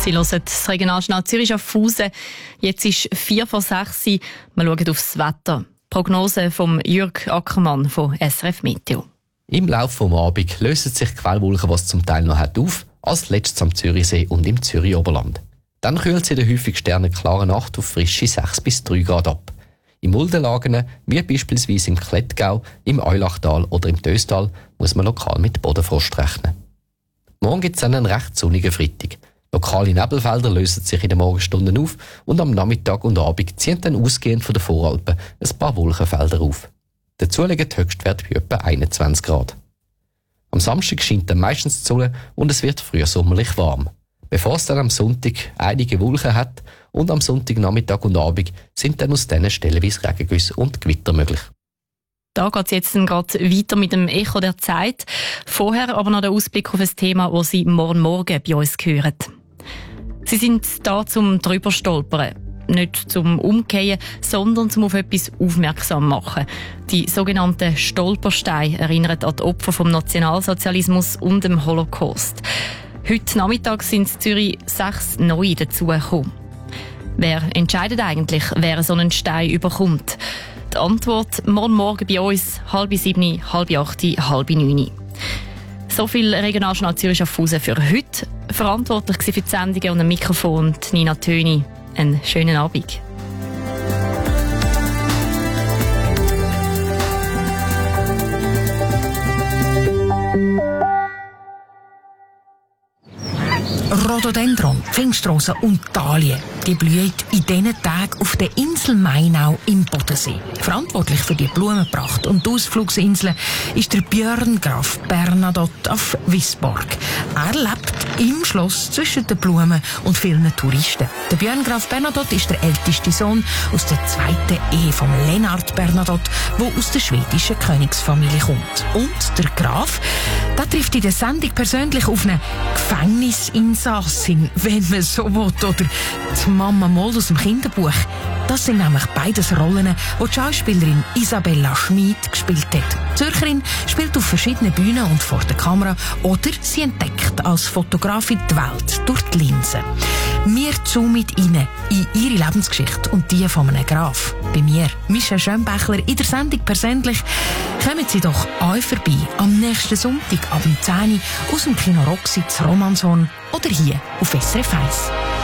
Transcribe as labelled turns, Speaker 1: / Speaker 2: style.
Speaker 1: Sie hören das Regionaljournal Zürich Schaffhausen. Jetzt ist 5:04 Uhr. Wir schauen aufs Wetter. Prognose von Jürg Ackermann von SRF Meteo.
Speaker 2: Im Laufe des Abends lösen sich die Quellwolken, was zum Teil noch hat, auf, als letztes am Zürichsee und im Zürich-Oberland. Dann kühlt es in der häufig sternenklaren Nacht auf frische 6 bis 3 Grad ab. In Muldenlagen, wie beispielsweise im Klettgau, im Eulachtal oder im Döstal, muss man lokal mit Bodenfrost rechnen. Morgen gibt es einen recht sonnigen Freitag. Lokale Nebelfelder lösen sich in den Morgenstunden auf und am Nachmittag und Abend ziehen dann ausgehend von den Voralpen ein paar Wolkenfelder auf. Dazu liegen die Höchstwerte bei etwa 21 Grad. Am Samstag scheint dann meistens die Sonne und es wird frühsommerlich warm. Bevor es dann am Sonntag einige Wolken hat und am Sonntagnachmittag und Abend sind dann aus diesen stellenweise Regengüsse und Gewitter möglich.
Speaker 1: Da geht es jetzt gerade weiter mit dem Echo der Zeit. Vorher aber noch der Ausblick auf ein Thema, das Sie morgen bei uns hören. Sie sind da zum Drüberstolpern. Nicht zum Umkehren, sondern zum auf etwas aufmerksam machen. Die sogenannten Stolpersteine erinnern an die Opfer vom Nationalsozialismus und dem Holocaust. Heute Nachmittag sind in Zürich 6 neue dazugekommen. Wer entscheidet eigentlich, wer so einen Stein überkommt? Die Antwort morgen bei uns, 6:30, 7:30, 8:30, 8:30. So viel Regionaljournal Zürich Schaffhausen für heute. Verantwortlich für die Sendungen und am Mikrofon Nina Töni. Einen schönen Abend.
Speaker 3: Rhododendron, Pfingstrose und Dahlien, die blühen in diesen Tagen auf der Insel Mainau im Bodensee. Verantwortlich für die Blumenpracht und die Ausflugsinseln ist der Björn Graf Bernadotte auf Wisborg. Er lebt im Schloss zwischen den Blumen und vielen Touristen. Der Björn Graf Bernadotte ist der älteste Sohn aus der zweiten Ehe von Lennart Bernadotte, der aus der schwedischen Königsfamilie kommt. Und der Graf, der trifft in der Sendung persönlich auf eine Gefängnisinsassin, wenn man so will, oder die Mama Moll aus dem Kinderbuch. Das sind nämlich beides Rollen, die die Schauspielerin Isabella Schmid gespielt hat. Die Zürcherin spielt auf verschiedenen Bühnen und vor der Kamera oder sie entdeckt als Fotografin die Welt durch die Linse. Wir zoomen rein in ihre Lebensgeschichte und die von einem Graf. Bei mir, Michelle Schönbächler, in der Sendung persönlich. Kommen Sie doch euch vorbei am nächsten Sonntag ab 10 Uhr aus dem Kino Roxy zu Romanshorn oder hier auf SRF 1.